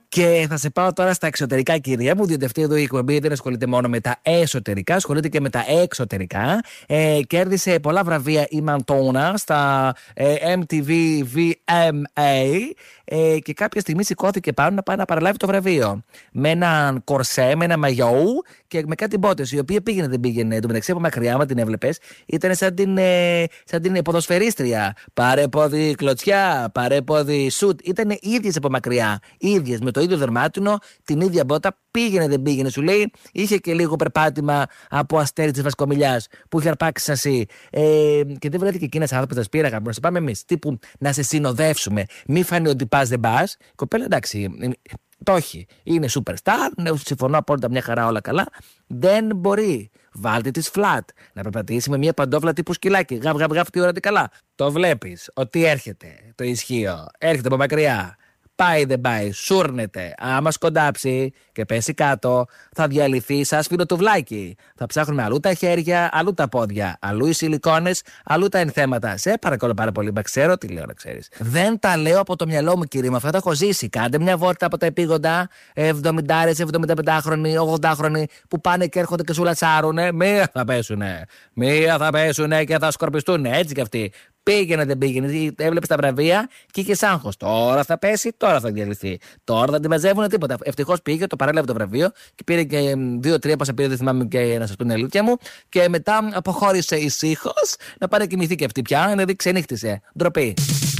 Και θα σε πάω τώρα στα εξωτερικά, κυρία μου, διότι αυτή εδώ η εκπομπή δεν ασχολείται μόνο με τα εσωτερικά, ασχολείται και με τα εξωτερικά. Κέρδισε πολλά βραβεία η Μαντόνα στα MTV VMA και κάποια στιγμή σηκώθηκε πάνω να πάει να παραλάβει το βραβείο. Με έναν κορσέ, με ένα μαγιό και με κάτι μπότες, η οποία πήγαινε, δεν πήγαινε. Εν τω μεταξύ από μακριά, μα την έβλεπες, ήταν σαν την ποδοσφαιρίστρια. Πάρε πόδι κλωτσιά, πάρε πόδι σουτ. Ήταν ίδιες από μακριά. Ίδιες, με το ίδιο δερμάτινο, την ίδια μπότα. Πήγαινε, δεν πήγαινε, σου λέει. Είχε και λίγο περπάτημα από αστέρι της Βασκομιλιάς που είχε αρπάξει σασί. Και δεν βρέθηκε εκείνας άνθρωπος να σπήραγα. Να σε πάμε εμείς. Τύπου να σε συνοδεύσουμε. Μη φανεί ότι πας δεν πας. Η κοπέλα εντάξει. Το έχει. Είναι superstar. Ναι, συμφωνώ απόλυτα, μια χαρά, όλα καλά. Δεν μπορεί. Βάλτε τη flat. Να περπατήσει με μια παντόφλα τύπου σκυλάκι. Γαβ, τι ώρα τι καλά. Το βλέπεις ότι έρχεται το ισχύο. Έρχεται από μακριά. Πάει δεν πάει, σούρνεται. Άμα σκοντάψει και πέσει κάτω, θα διαλυθεί σαν σφυροτουβλάκι. Θα ψάχνουμε αλλού τα χέρια, αλλού τα πόδια, αλλού οι σιλικόνες, αλλού τα ενθέματα. Σε παρακαλώ πάρα πολύ, μα ξέρω τι λέω να ξέρεις. Δεν τα λέω από το μυαλό μου, κύριε μου, αυτά τα έχω ζήσει. Κάντε μια βόλτα από τα επίγοντα, 70, 75χρονοι, 80χρονοι που πάνε και έρχονται και σου λατσάρουνε. Μία θα πέσουνε και θα σκορπιστούνε. Έτσι κι αυτοί. Πήγαινε, δεν πήγαινε. Έβλεπε τα βραβεία και είχε άγχος. Τώρα θα πέσει, τώρα θα διαλυθεί. Τώρα δεν τη μαζεύουν τίποτα. Ευτυχώς πήγε, το παρέλαβε το βραβείο και πήρε και 2-3 πόσα πήρε, δεν θυμάμαι και να σας πω την αλήθεια μου. Και μετά αποχώρησε ησύχως να πάρει κοιμηθεί και αυτή πια, δηλαδή ξενύχτησε. Ντροπή.